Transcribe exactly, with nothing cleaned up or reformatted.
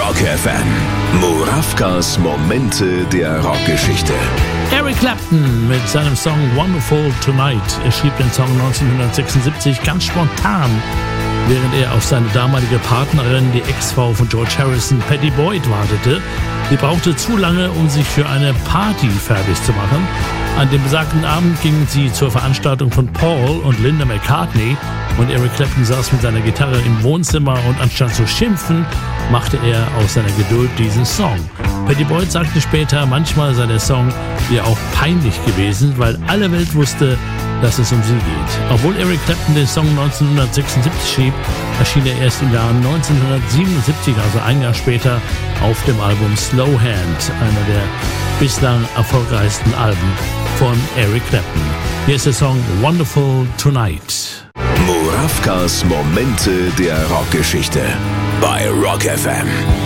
Rock F M. Murawkas Momente der Rockgeschichte. Eric Clapton mit seinem Song Wonderful Tonight. Er schrieb den Song neunzehnhundertsechsundsiebzig ganz spontan, während er auf seine damalige Partnerin, die Ex-Frau von George Harrison, Pattie Boyd, wartete. Sie brauchte zu lange, um sich für eine Party fertig zu machen. An dem besagten Abend gingen sie zur Veranstaltung von Paul und Linda McCartney und Eric Clapton saß mit seiner Gitarre im Wohnzimmer und anstatt zu schimpfen, machte er aus seiner Geduld diesen Song. Pattie Boyd sagte später, manchmal sei der Song ihr auch peinlich gewesen, weil alle Welt wusste, dass es um sie geht. Obwohl Eric Clapton den Song neunzehnhundertsechsundsiebzig schrieb, erschien er erst im Jahr neunzehnhundertsiebenundsiebzig, also ein Jahr später, auf dem Album Slow Hand, einer der bislang erfolgreichsten Alben von Eric Clapton. Hier ist der Song Wonderful Tonight. Murawkas Momente der Rockgeschichte bei Rock F M.